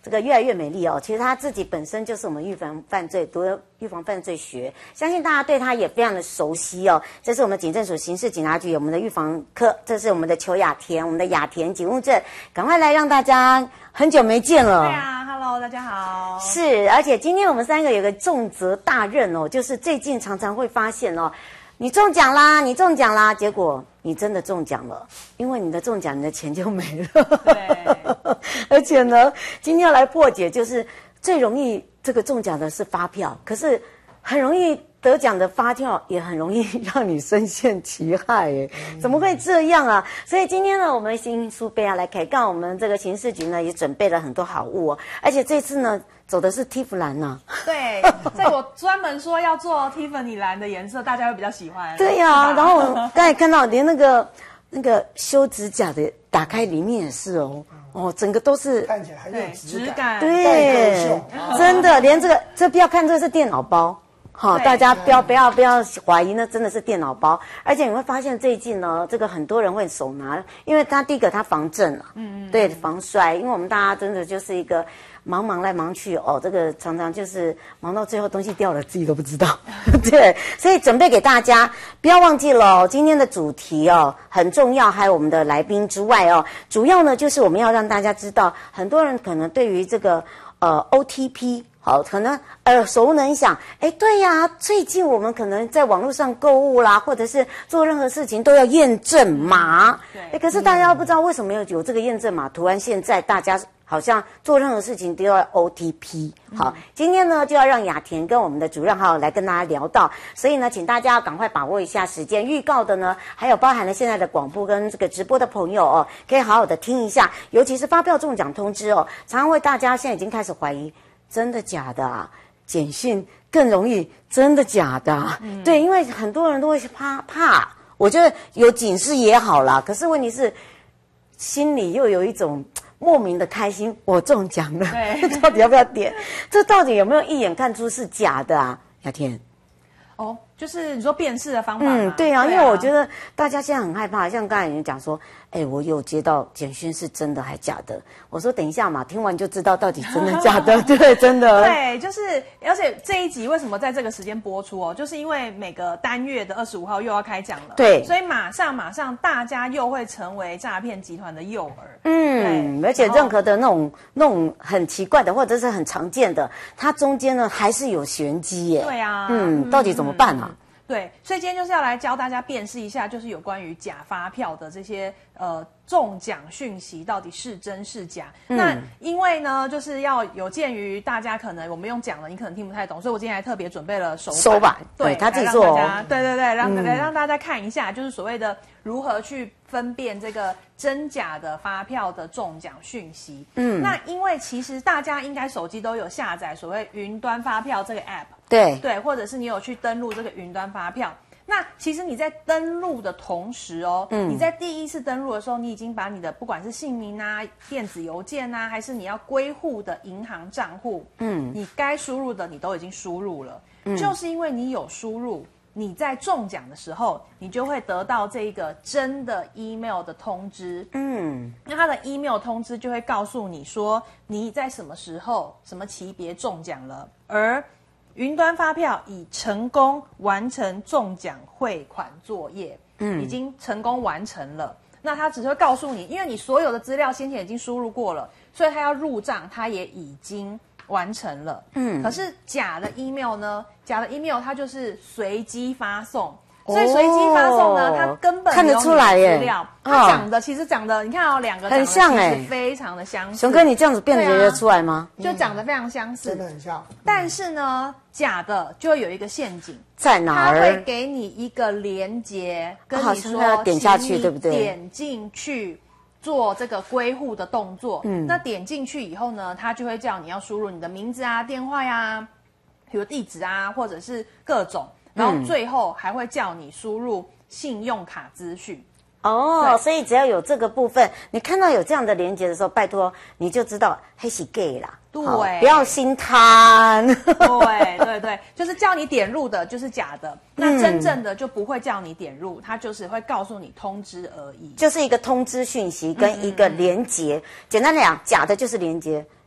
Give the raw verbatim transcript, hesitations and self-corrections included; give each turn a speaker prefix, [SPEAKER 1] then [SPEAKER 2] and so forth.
[SPEAKER 1] 这个越来越美丽哦。其实他自己本身就是我们预防犯罪读了预防犯罪学，相信大家对他也非常的熟悉哦。这是我们警政署刑事警察局我们的预防科，这是我们的邱雅田，我们的雅田警务证，赶快来让大家很久没见了。
[SPEAKER 2] 对啊 ，Hello， 大家好。
[SPEAKER 1] 是，而且今天我们三个有个重责大任哦，就是最近常常会发现哦，你中奖啦，你中奖啦，结果你真的中奖了，因为你的中奖，你的钱就没了。
[SPEAKER 2] 对，
[SPEAKER 1] 而且呢，今天要来破解，就是最容易这个中奖的是发票，可是很容易得奖的发票也很容易让你深陷其害，哎，怎么会这样啊？所以今天呢，我们新书杯啊来开杠，我们这个刑事局呢也准备了很多好物哦，而且这次呢走的是蒂芙蓝呐。
[SPEAKER 2] 对，所以我专门说要做 Tiffany 蓝的颜色，大家会比较喜欢。
[SPEAKER 1] 对呀、啊，然后我刚才看到连那个那个修指甲的打开里面也是哦。哦，整个都是
[SPEAKER 3] 看起来很有质感，
[SPEAKER 2] 感
[SPEAKER 1] 对，真的，连这个这不要看，这是电脑包，好，大家不要不要不要怀疑，那真的是电脑包。而且你会发现最近呢，这个很多人会手拿，因为它第一个它防震啊，嗯嗯，对，防摔，因为我们大家真的就是一个忙忙来忙去哦，这个常常就是忙到最后东西掉了，自己都不知道。对，所以准备给大家，不要忘记了、哦、今天的主题哦很重要，还有我们的来宾之外哦，主要呢就是我们要让大家知道，很多人可能对于这个呃 O T P。好，可能耳熟能详。哎，对呀，最近我们可能在网络上购物啦，或者是做任何事情都要验证码。
[SPEAKER 2] 对。
[SPEAKER 1] 哎，可是大家不知道为什么要有这个验证码？突然现在大家好像做任何事情都要 O T P。好，今天呢就要让雅田跟我们的主任号来跟大家聊到，所以呢，请大家要赶快把握一下时间。预告的呢，还有包含了现在的广播跟这个直播的朋友哦，可以好好的听一下，尤其是发票中奖通知哦，常常会大家现在已经开始怀疑。真的假的啊？简讯更容易真的假的啊？嗯、对，因为很多人都会怕怕，我觉得有警示也好啦。可是问题是，心里又有一种莫名的开心，我中奖了，到底要不要点？这到底有没有一眼看出是假的啊？雅田，
[SPEAKER 2] 哦，就是你说辨识的方法吗？
[SPEAKER 1] 嗯，对啊，
[SPEAKER 2] 对啊，
[SPEAKER 1] 因为我觉得大家现在很害怕，像刚才有人讲说，哎，我有接到简讯是真的还假的？我说等一下嘛，听完就知道到底真的假的。对，真的。
[SPEAKER 2] 对，就是而且这一集为什么在这个时间播出哦？就是因为每个单月的二十五号又要开奖了，
[SPEAKER 1] 对，
[SPEAKER 2] 所以马上马上大家又会成为诈骗集团的诱饵。
[SPEAKER 1] 嗯，而且任何的那种那种很奇怪的或者是很常见的，它中间呢还是有玄机耶。
[SPEAKER 2] 对啊，
[SPEAKER 1] 嗯，到底怎么办啊？
[SPEAKER 2] 嗯对，所以今天就是要来教大家辨识一下，就是有关于假发票的这些呃中奖讯息到底是真是假。嗯、那因为呢，就是要有鉴于大家可能我们用讲的，你可能听不太懂，所以我今天还特别准备了手
[SPEAKER 1] 手板，
[SPEAKER 2] 对
[SPEAKER 1] 他自己做、哦，
[SPEAKER 2] 对对对，让、嗯、让大家看一下，就是所谓的如何去分辨这个真假的发票的中奖讯息。嗯，那因为其实大家应该手机都有下载所谓云端发票这个 app。
[SPEAKER 1] 对
[SPEAKER 2] 对，或者是你有去登录这个云端发票，那其实你在登录的同时哦，嗯，你在第一次登录的时候，你已经把你的不管是姓名啊、电子邮件啊，还是你要归户的银行账户，嗯，你该输入的你都已经输入了，嗯，就是因为你有输入，你在中奖的时候，你就会得到这个真的 email 的通知，嗯，那它的 email 通知就会告诉你说你在什么时候、什么级别中奖了，而云端发票已成功完成中奖汇款作业，嗯，已经成功完成了。那他只会告诉你，因为你所有的资料先前已经输入过了，所以他要入账，他也已经完成了。嗯，可是假的 email 呢？假的 email 它就是随机发送。所以随机发送呢，它根本
[SPEAKER 1] 看得出来耶，
[SPEAKER 2] 资料它长得其实长得，你看哦，两个
[SPEAKER 1] 很像哎，
[SPEAKER 2] 非常的相似。
[SPEAKER 1] 熊哥，你这样子辨别得出来吗？
[SPEAKER 2] 就长得非常相似，
[SPEAKER 3] 真的很像。
[SPEAKER 2] 但是呢，假的就会有一个陷阱，
[SPEAKER 1] 在哪儿？
[SPEAKER 2] 它会给你一个连结，跟你说
[SPEAKER 1] 要点下去，对不对？
[SPEAKER 2] 点进去做这个归户的动作。嗯，那点进去以后呢，它就会叫你要输入你的名字啊、电话呀、比如地址啊，或者是各种。然后最后还会叫你输入信用卡资讯
[SPEAKER 1] 哦，所以只要有这个部分，你看到有这样的连结的时候，拜托你就知道黑是 gay 啦，
[SPEAKER 2] 对，
[SPEAKER 1] 不要心贪。
[SPEAKER 2] 对对对，就是叫你点入的就是假的，那真正的就不会叫你点入，它就是会告诉你通知而已，
[SPEAKER 1] 就是一个通知讯息跟一个连结。嗯嗯嗯，简单来讲，假的就是连结。